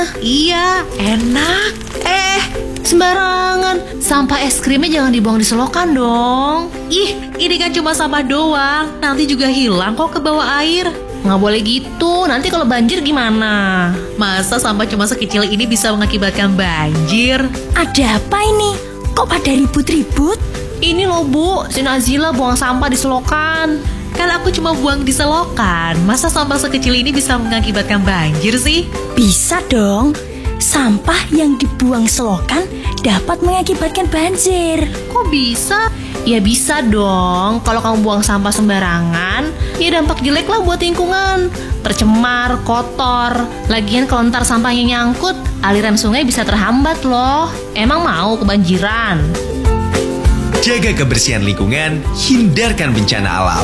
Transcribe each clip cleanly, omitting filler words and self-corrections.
Iya, enak. Sembarangan, sampah es krimnya jangan dibuang di selokan dong. Ih, ini kan cuma sampah doang. Nanti juga hilang kok ke bawah air. Nggak boleh gitu, nanti kalau banjir gimana? Masa sampah cuma sekecil ini bisa mengakibatkan banjir? Ada apa ini? Kok pada ribut-ribut? Ini loh Bu, si Nazila buang sampah di selokan. Kan aku cuma buang di selokan. Masa sampah sekecil ini bisa mengakibatkan banjir sih? Bisa dong. Sampah yang dibuang selokan dapat mengakibatkan banjir. Kok bisa? Ya bisa dong, kalau kamu buang sampah sembarangan, ya dampak jelek lah buat lingkungan. Tercemar, kotor. Lagian kalau ntar sampahnya nyangkut, aliran sungai bisa terhambat loh. Emang mau kebanjiran? Jaga kebersihan lingkungan, hindarkan bencana alam.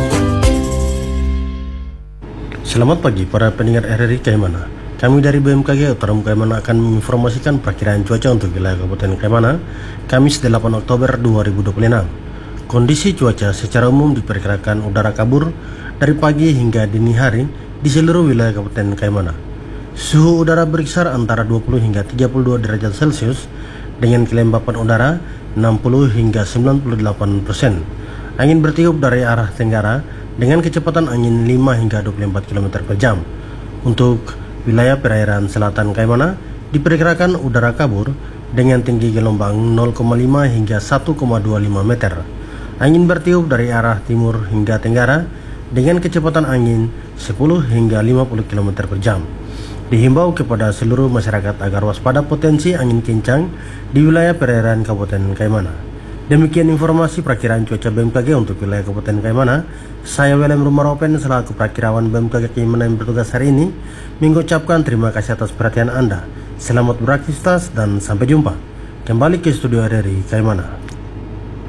Selamat pagi para pendengar RRI Kaimana. Kami dari BMKG Utara Kaimana akan menginformasikan perakiraan cuaca untuk wilayah Kabupaten Kaimana, Kamis 8 Oktober 2026. Kondisi cuaca secara umum diperkirakan udara kabur dari pagi hingga dini hari di seluruh wilayah Kabupaten Kaimana. Suhu udara berkisar antara 20 hingga 32 derajat Celcius dengan kelembapan udara 60 hingga 98%. Angin bertiup dari arah tenggara dengan kecepatan angin 5 hingga 24 km per jam. Untuk wilayah perairan selatan Kaimana diperkirakan udara kabur dengan tinggi gelombang 0,5 hingga 1,25 meter. Angin bertiup dari arah timur hingga tenggara dengan kecepatan angin 10 hingga 50 km per jam. Dihimbau kepada seluruh masyarakat agar waspada potensi angin kencang di wilayah perairan Kabupaten Kaimana. Demikian informasi perakiraan cuaca BMKG untuk wilayah Kabupaten Kaimana. Saya William Rumaropen selaku perakirawan BMKG Kaimana yang bertugas hari ini mengucapkan terima kasih atas perhatian Anda. Selamat beraktivitas dan sampai jumpa. Kembali ke studio RRI Kaimana.